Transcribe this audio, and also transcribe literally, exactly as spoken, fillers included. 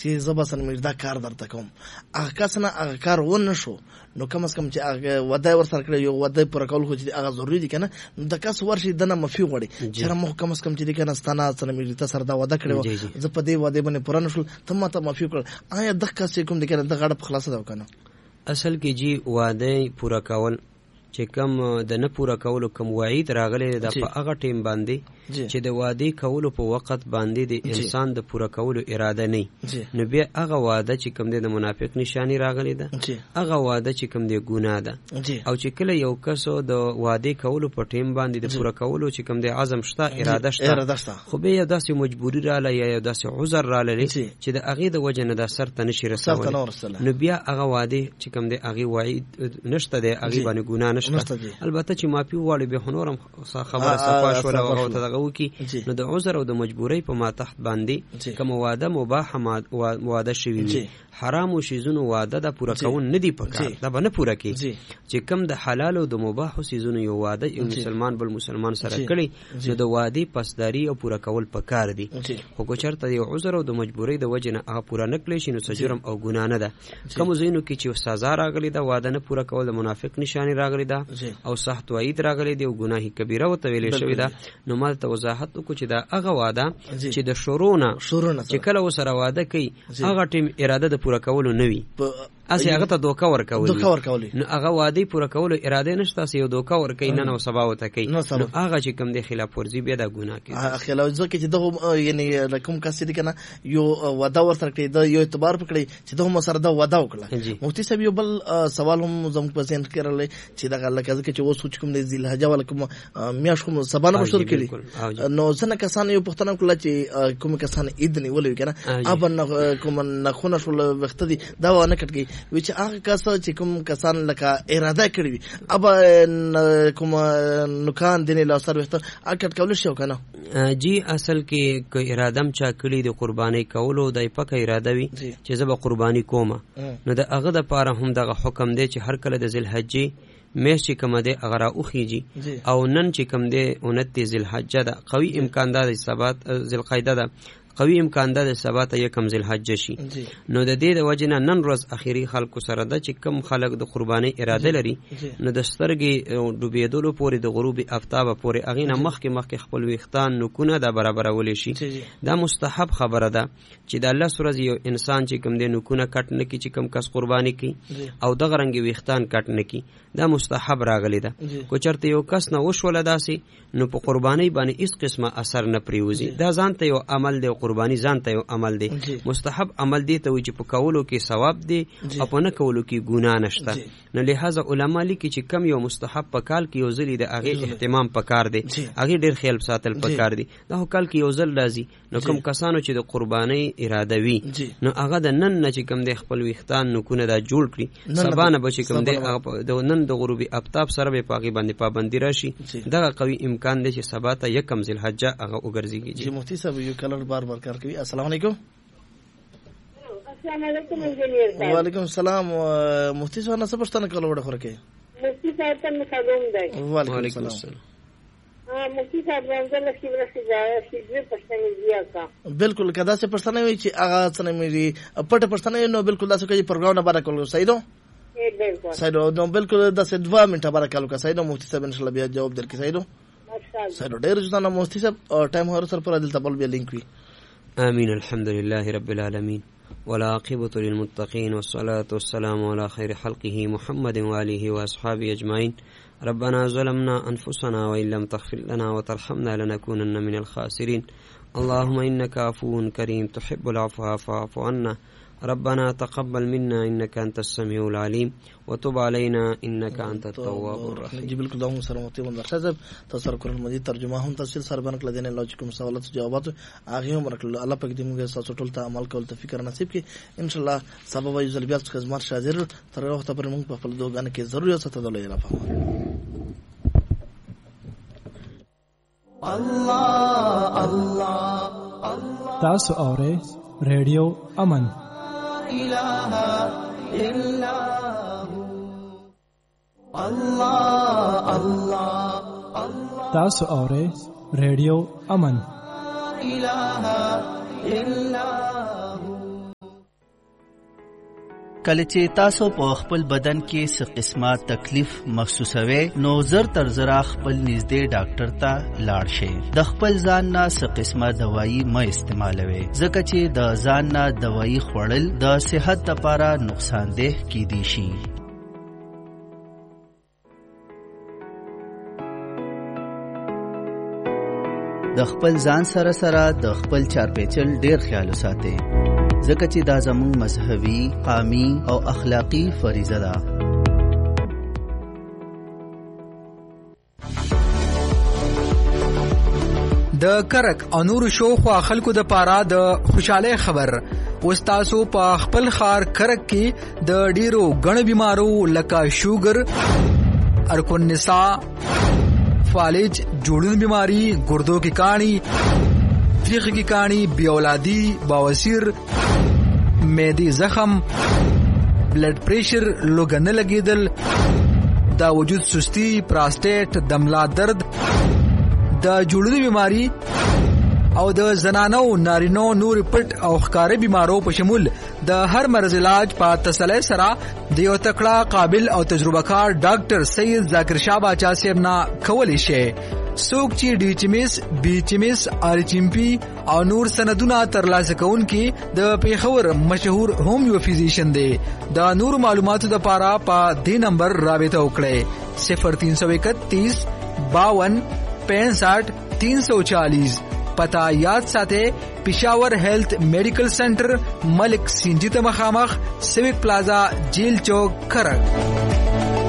چې زه به سره دا کار درته کوم، هغه کس نه هغه کار ونه شو نو کم از کم چې هغه وعده ورسره کړی یو وعده پوره کول خو چې هغه ضروري دي کنه، نو د کس ورشي دنه مفي غوړي چې مو کم از کم چې کنه ستانه سره مې ته سره دا وعده کړو زه په دې وعده باندې پوره نشول ته ماته مفي کړ، آیا د کس کوم دي کنه د غړ په خلاصه دا کنه. اصل کې جی وعده پوره کول چې کم د نه پوره کولو کم وعید راغلی د په هغه ټیم باندې چې د وعده کولو په وخت باندې د انسان د پوره کولو اراده نه، نو بیا هغه وعده چې کم د منافق نشانی راغلی ده هغه وعده چې کم د ګناه ده. او چې کله یو کس د وعده کولو په ټیم باندې د پوره کولو چې کم د عزم شته اراده شته خو بیا داسې مجبوری رااله یا داسې عذر رااله چې د هغه د وجه نه د سر ته نشي رسولی، نو بیا هغه وعده چې کم د هغه وعید نشته د هغه باندې ګناه نشته. البته چې مافي واړي به هنورم خبره صفا شو او ته کی نو د عذر او د مجبورۍ په ماتحت باندې کوم وعده مباح وعده شوی وي حرام او شیزونو وعده د پوره کول نه دی پکار دا به نه پوره کی چې کم د حلال او د مباح شیزونو یو وعده یو مسلمان بل مسلمان سره کړي نو د وعده پاسداري او پوره کول پکار دي. خو کو چرته یو عذر او د مجبورۍ د وجه نه هغه پوره نه کړي شنو سجرم او ګناه نه ده. کوم زینو کې چې سزا راغلی دا وعده نه پوره کول د منافق نشانی راغلی دا او سخت وعید راغلی دی او ګناه کبیره او تویل شوی دا. نو مال ته وضاحت وکړو چې دا هغه وعده چې د شورونه چې کله وسره وعده کوي هغه ټیم اراده د پوره کولو نه وي اسی هغه ته دوکا ورکول دوکا ورکول نو هغه وعده پوره کولو اراده نشته سی یو دوکا ورکې نه نو سبا وته کوي نو هغه چې کوم د خلاف ورزي بیا د ګناه کوي. خلاف ځکه چې دغه یعنی کوم کس دي کنه یو وعده ورسره کوي د یو اعتبار پکړي چې دغه سره دا وعده وکړه. مفتي صاحب یو بل سوال هم زموږ په ذهن کې راغلی چې دغه لکه چې اوس سوچ کوم د ذل حجه ول کوم میاش کوم سبانه بشور کړي نو څنګه کسان یو پښتنه کړل چې کوم کسان اذن ولوي کنه اب کوم نه خونه شول وخت دي دا ونه کټږي وچ هغه کسان چې کوم کسان لکه اراده کړی وي اب کوم نکان دیني لا سر وخت اکټ کول شو کنه جی اصل کې کو ارادم چا کړی د قرباني کولو د پکې اراده وي چې زه به قرباني کوم نو د هغه د پاره هم دغه حکم دی چې هر کله د ذل حجې مې چې کوم دی اگر اوخیږي او نن چې کوم دی انتیس ذل حجه ده قوي امکان ده ثبات ذل قاعده ده قوي امکان ده ثبات یکم ذل حجه شي نو د دې د وجنه نن ورځ اخیری خلکو سره ده چې کم خلک د قرباني اراده لري نو د سترګې ډوبېدلو پورې د غروب افتاب پورې اغینه مخکې مخکې خپل ویختان نو کونه دا برابرول شي دا مستحب خبره ده چې د الله سره یو انسان چې کم دی نو کونه کټ نه کی چې کم کس قرباني کی او د غرنګ ویختان کټ نه کی دا مستحب راغلی ده. کو چرته یو کس نه وشول داسي نو په قرباني باندې هیڅ قسمه اثر نه پریوزي دا ځان ته یو عمل دی قرباني ځان ته یو عمل دی مستحب عمل دی ته چې په کولو کې ثواب دی او په نه کولو کې ګناه نشته. نو لہذا علما لیکي چې کم یو مستحب په کال کې یو ځلی د هغه اهتمام پکار دی هغه ډیر خیال ساتل پکار دی دا کال کې یو ځل راځي نو کم کسانو چې د قرباني اراده وي نو هغه د نن نه چې کم د خپل ویختان نو کونه دا جوړ کړي سبانه به چې کم دی د نن د غروبي افتاب سره به پاغي باندې پابندی راشي دا قوي امکان دی چې سبا ته یکم ذل حجه هغه وګرځيږي. جی مفتی صاحب یو کلر بار بار کار کوي. السلام علیکم. السلام علیکم انجینیر صاحب. وعلیکم السلام. مفتی صاحب نه سپښتنه کول وړه خورکه مفتی صاحب ته مسلام دی. وعلیکم السلام. ها مفتی صاحب رمضان کې ورسې ځای چې دې پښتنې زیات کا بالکل کدا څه پښتنه وي چې هغه څنګه مې پټ پښتنه نو بالکل تاسو کوي پروګرام نه بار کول صحیح دو سایدو نو بالکل د څه دوا منټه بار کالو کا سایدو مفتی صاحب ان شاء الله بیا جواب درکې سایدو سایدو ډېر ځنه مفتی صاحب ټایم هر سره پر دلته بل بیا لینک وي. امين الحمد لله رب العالمين والعاقبة للمتقين والصلاة والسلام على خير خلقه محمد وآله وأصحابه أجمعين. ربنا ظلمنا أنفسنا وإن لم تغفر لنا وترحمنا لنكونن من الخاسرين. اللهم إنك عفو كريم تحب العفو فاعف عنا. ربنا تقبل منا إنك أنت السميع العليم وتب علينا إنك أنت التواب الرحيم. جی بالکل دعووں سره متي من درشد تصور قرآن مجید ترجمه هم تفسیر سره بنک لدین الله کوم سوالات جوابات اغه هم رکل الله پاک دې موږ ساتو ټول ته عمل کول ته فکر نصیب کی ان شاء الله سبب ای زلبیات خدمت حاضر تر وخت پر موږ په خپل دوغان کې ضرورت ست دلې را فهم الله الله تاسو اوره ریډیو امن إله إلا هو الله الله تاسو اوره ریډیو امن إله إلا کله چې تاسو په خپل بدن کې څه قسمه تکلیف محسوسوي نو زر تر زر خپل نږدې ډاکټر ته لاړ شئ. د خپل ځان نه څه قسمه دوايي مه استعمالوي ځکه چې د ځان نه دوايي خوړل د صحت لپاره نقصان ده کیدی شي. د خپل ځان سره سره د خپل چارپیچل ډیر خیال وساتئ ځکه چې دا زموږ مذهبي، قومي او اخلاقی فریضه ده. د کرک او نور شو خو خلکو د پاره د خوشاله خبر وستاسو په خپل خار کرک کې د ډیرو غن بیمارو لکه شوګر، ارکون نساء، فالج، جوړون بیماری، ګردو کی کانی، تریخ کی کانی، بی اولادی، باوسیر، میدی زخم، بلڈ پریشر، لوګن لګیدل، دا وجود سستی، پراسټیټ، دملا درد، د جوړونو بیماری او د زنانو نارینو نور پټ او ښکارې بیمارو په شمول د هر مرض علاج په تسلی سره د یو تکړه قابل او تجربه کار ډاکټر سید ذاکر شاه باچا صاحب نه کولی شي. څوک چې ډي ایچ ایم ایس، بي ایچ ایم ایس، آر ایچ ایم پی او نور سندونه ترلاسه کوونکي د پیښور مشهور هومیو فزیشن دی. د نور معلوماتو لپاره په دې نمبر رابطه وکړئ صفر تین سو اکتیس باون پینسٹھ تین سو چالیس. پتا یاد ساته پشاور هیلث میډیکل سنټر، ملک سینجی ته مخامخ، سیوک پلازا، جیل چوک، کرک.